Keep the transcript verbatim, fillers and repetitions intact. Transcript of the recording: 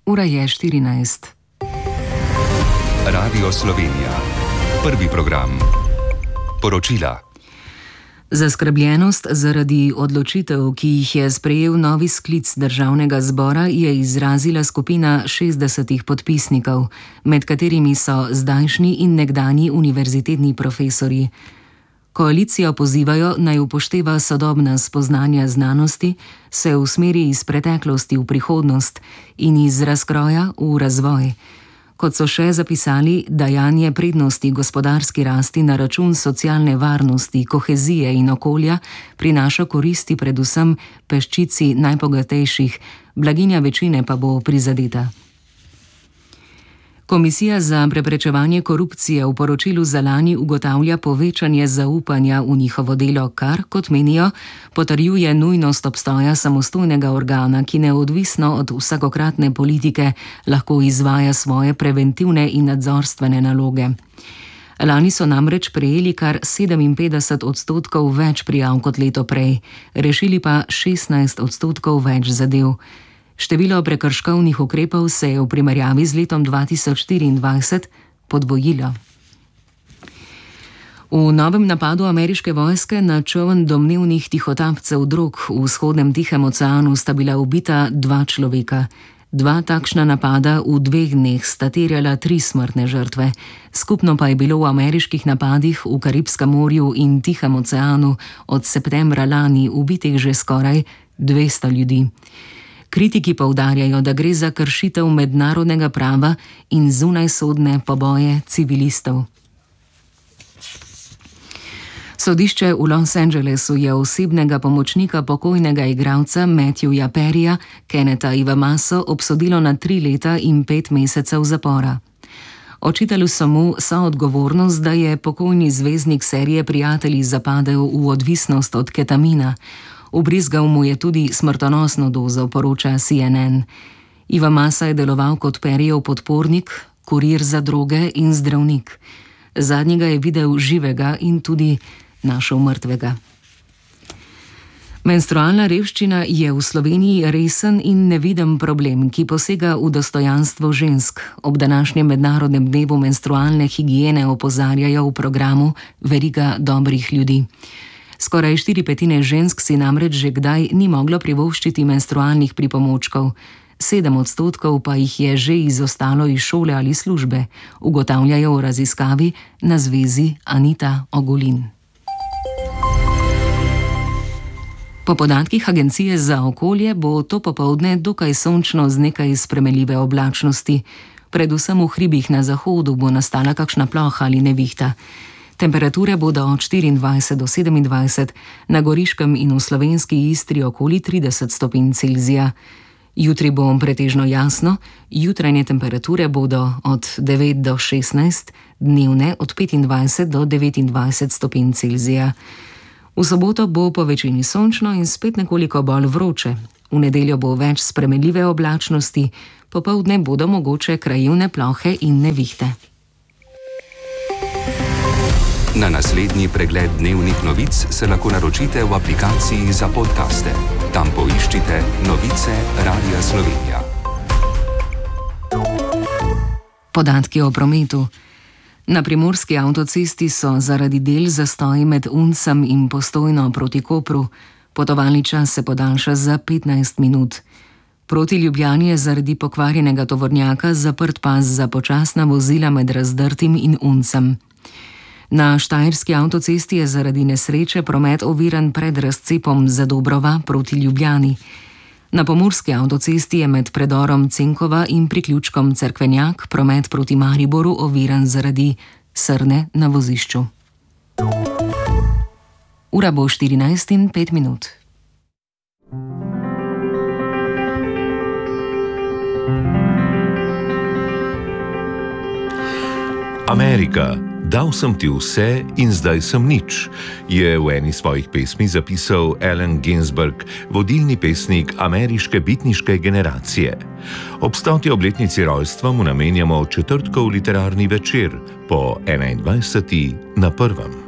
Ura je štirinajst. Radio Slovenija. Prvi program. Poročila. Zaskrbljenost zaradi odločitev, ki jih je sprejel novi sklic državnega zbora, je izrazila skupina šestdesetih podpisnikov, med katerimi so zdajšnji in nekdanji univerzitetni profesorji. Koalicijo pozivajo, naj upošteva sodobna spoznanja znanosti, se usmeri iz preteklosti v prihodnost in iz razkroja v razvoj. Kot so še zapisali, dajanje prednosti gospodarski rasti na račun socialne varnosti, kohezije in okolja prinaša koristi predvsem peščici najbogatejših, blaginja večine pa bo prizadeta. Komisija za preprečevanje korupcije v poročilu za lani ugotavlja povečanje zaupanja v njihovo delo, kar, kot menijo, potrjuje nujnost obstoja samostojnega organa, ki neodvisno od vsakokratne politike lahko izvaja svoje preventivne in nadzorstvene naloge. Lani so namreč prejeli kar sedeminpetdeset odstotkov več prijav kot leto prej, rešili pa šestnajst odstotkov več zadev. Število prekrškovnih ukrepov se je v primerjavi z letom dva tisoč štiriindvajset podvojilo. V novem napadu ameriške vojske na čoln domnevnih tihotapcev drog v vzhodnem Tihem oceanu sta bila ubita dva človeka. Dva takšna napada v dveh dneh sta terjala tri smrtne žrtve. Skupno pa je bilo v ameriških napadih v Karibskem morju in Tihem oceanu od septembra lani ubitih že skoraj dvesto ljudi. Kritiki poudarjajo, da gre za kršitev mednarodnega prava in zunajsodne poboje civilistov. Sodišče v Los Angelesu je osebnega pomočnika pokojnega igralca Matthewja Perryja, Kennetha Ivamaso, obsodilo na tri leta in pet mesecev zapora. Očitali so mu soodgovornost, da je pokojni zvezdnik serije Prijatelji zapadel v odvisnost od ketamina. Ubrizgal mu je tudi smrtonosno dozo, poroča C N N. Ivamasa je deloval kot Perryjev podpornik, kurir za droge in zdravnik. Zadnjega je videl živega in tudi našel mrtvega. Menstrualna revščina je v Sloveniji resen in neviden problem, ki posega v dostojanstvo žensk. Ob današnjem mednarodnem dnevu menstrualne higiene opozarjajo v programu Veriga dobrih ljudi. Skoraj štiri petine žensk si namreč že kdaj ni moglo privoščiti menstrualnih pripomočkov. Sedem odstotkov pa jih je že izostalo iz šole ali službe, ugotavljajo v raziskavi na zvezi Anita Ogulin. Po podatkih Agencije za okolje bo to popoldne dokaj sončno z nekaj spremenljive oblačnosti. Predvsem v hribih na zahodu bo nastala kakšna ploha ali nevihta. Temperature bodo od štiriindvajset do sedemindvajset, na Goriškem in v slovenski Istri okoli trideset stopinj Celzija. Jutri bo pretežno jasno, jutranje temperature bodo od devet do šestnajst, dnevne od petindvajset do devetindvajset stopinj Celzija. V soboto bo po večini sončno in spet nekoliko bolj vroče. V nedeljo bo več spremenljive oblačnosti, popoldne bodo mogoče krajevne plohe in nevihte. Na naslednji pregled dnevnih novic se lahko naročite v aplikaciji za podcaste. Tam poiščite Novice Radia Slovenija. Podatki o prometu. Na primorski avtocesti so zaradi del zastoji med Uncem in Postojno proti Kopru. Potovalni čas se podaljša za petnajst minut. Proti Ljubljani je zaradi pokvarjenega tovornjaka zaprt pas za počasna vozila med Razdrtim in Uncem. Na štajerski avtocesti je zaradi nesreče promet oviran pred razcepom Zadobrova proti Ljubljani. Na pomurski avtocesti je med predorom Cenkova in priključkom Cerkvenjak promet proti Mariboru oviran zaradi srne na vozišču. Ura bo štirinajst in pet minut. Amerika. Dal sem ti vse in zdaj sem nič, je v eni svojih pesmi zapisal Allen Ginsberg, vodilni pesnik ameriške bitniške generacije. Ob stoti obletnici rojstva mu namenjamo četrtkov literarni večer po enaindvajseti na prvem.